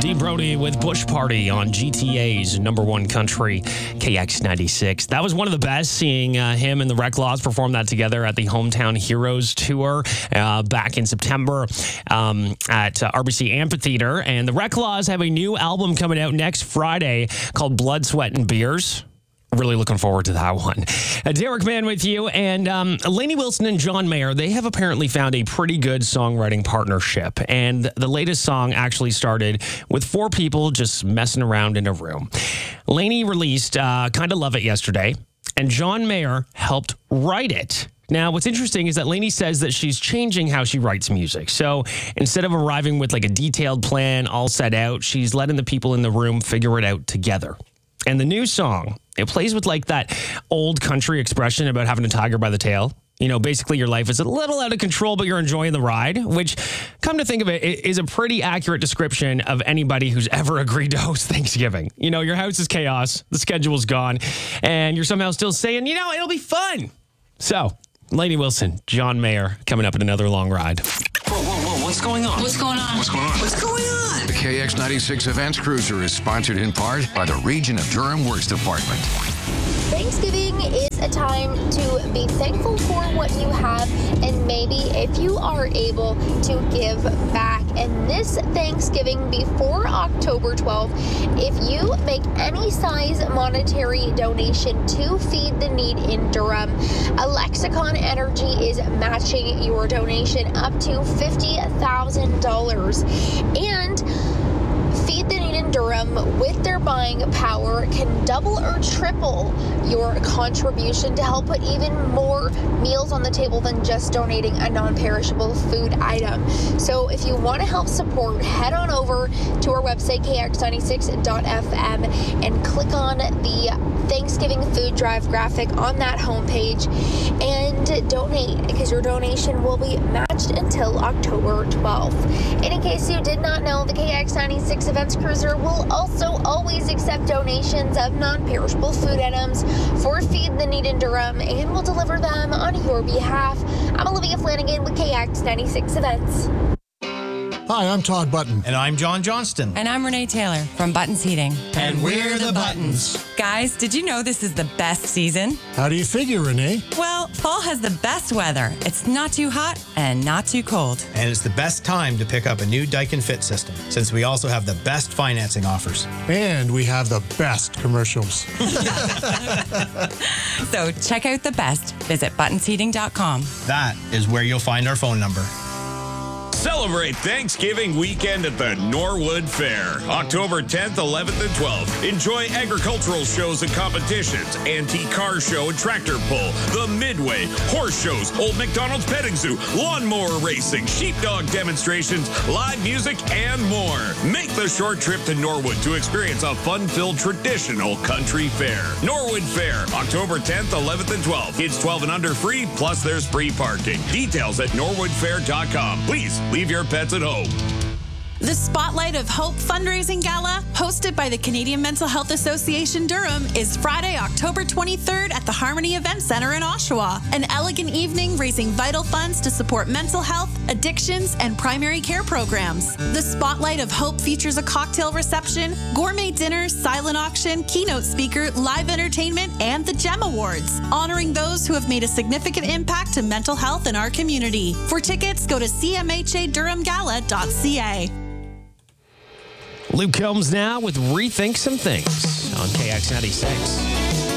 Dee Brody with Bush Party on GTA's number one country, KX96. That was one of the best, seeing him and the Reclaws perform that together at the Hometown Heroes Tour back in September at RBC Amphitheater. And the Reclaws have a new album coming out next Friday called Blood, Sweat, and Beers. Really looking forward to that one. Derek Mann with you. And Lainey Wilson and John Mayer, they have apparently found a pretty good songwriting partnership. And the latest song actually started with four people just messing around in a room. Lainey released Kinda Love It yesterday, and John Mayer helped write it. Now, what's interesting is that Lainey says that she's changing how she writes music. So instead of arriving with like a detailed plan all set out, she's letting the people in the room figure it out together. And the new song, it plays with like that old country expression about having a tiger by the tail. You know, basically your life is a little out of control, but you're enjoying the ride, which, come to think of it, is a pretty accurate description of anybody who's ever agreed to host Thanksgiving. You know, your house is chaos, the schedule's gone, and you're somehow still saying, you know, it'll be fun. So, Lainey Wilson, John Mayer, coming up in another long ride. Whoa, what's going on? What's going on? What's going on? What's going on? The KX96 Events Cruiser is sponsored in part by the Region of Durham Works Department. Thanksgiving is a time to be thankful for what you have, and maybe if you are able to give back. And this Thanksgiving before October 12th, if you make any size monetary donation to Feed the Need in Durham, Lexicon Energy is matching your donation up to $50,000. And Feed the Need in Durham, with their buying power, can double or triple your contribution to help put even more meals on the table than just donating a non-perishable food item. So if you want to help support, head on over to our website, kx96.fm, and click on the Thanksgiving food drive graphic on that homepage and donate, because your donation will be matched until October 12th. And in case you did not know, the KX96 Events Cruiser will also always accept donations of non-perishable food items for Feed the Need in Durham, and will deliver them on your behalf. I'm Olivia Flanagan with KX96 Events. Hi, I'm Todd Button. And I'm John Johnston. And I'm Renee Taylor from Buttons Heating. And we're the Buttons. Guys, did you know this is the best season? How do you figure, Renee? Well, fall has the best weather. It's not too hot and not too cold. And it's the best time to pick up a new Daikin Fit system, since we also have the best financing offers. And we have the best commercials. So check out the best. Visit buttonsheating.com. That is where you'll find our phone number. Celebrate Thanksgiving weekend at the Norwood Fair, October 10th, 11th, and 12th. Enjoy agricultural shows and competitions, antique car show and tractor pull, the Midway, horse shows, Old McDonald's Petting Zoo, lawnmower racing, sheepdog demonstrations, live music, and more. Make the short trip to Norwood to experience a fun-filled traditional country fair. Norwood Fair, October 10th, 11th, and 12th. Kids 12 and under free, plus there's free parking. Details at norwoodfair.com. Please leave your pets at home. The Spotlight of Hope Fundraising Gala, hosted by the Canadian Mental Health Association Durham, is Friday, October 23rd at the Harmony Event Center in Oshawa. An elegant evening raising vital funds to support mental health, addictions, and primary care programs. The Spotlight of Hope features a cocktail reception, gourmet dinner, silent auction, keynote speaker, live entertainment, and the GEM Awards, honoring those who have made a significant impact to mental health in our community. For tickets, go to cmhadurhamgala.ca. Luke Combs now with Rethink Some Things on KX96.